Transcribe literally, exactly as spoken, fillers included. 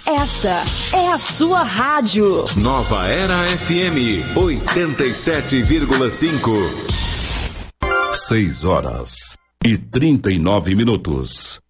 Essa é a sua rádio. Nova Era F M, oitenta e sete vírgula cinco. Seis horas e trinta e nove minutos.